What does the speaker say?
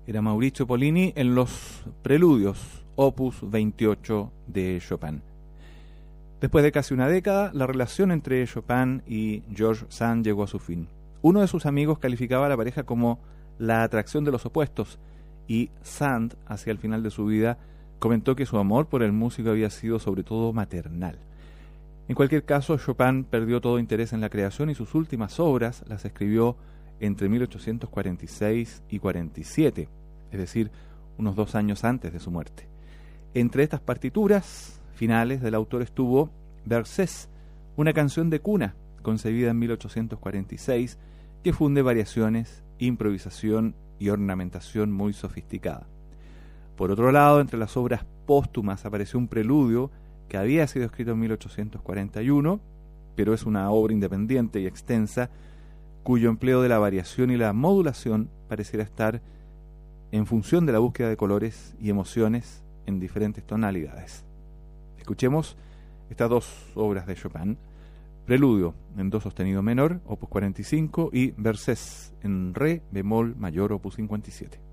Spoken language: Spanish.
Era Maurizio Pollini en los Preludios, opus 28 de Chopin. Después de casi una década, la relación entre Chopin y George Sand llegó a su fin. Uno de sus amigos calificaba a la pareja como la atracción de los opuestos, y Sand, hacia el final de su vida, comentó que su amor por el músico había sido sobre todo maternal. En cualquier caso, Chopin perdió todo interés en la creación y sus últimas obras las escribió entre 1846 y 47, es decir, unos 2 años antes de su muerte. Entre estas partituras finales del autor estuvo Berceuse, una canción de cuna concebida en 1846 que funde variaciones, improvisación y ornamentación muy sofisticada. Por otro lado, entre las obras póstumas apareció un preludio que había sido escrito en 1841, pero es una obra independiente y extensa, cuyo empleo de la variación y la modulación pareciera estar en función de la búsqueda de colores y emociones en diferentes tonalidades. Escuchemos estas 2 obras de Chopin: Preludio en do sostenido menor, opus 45, y Berceuse en re bemol mayor, opus 57.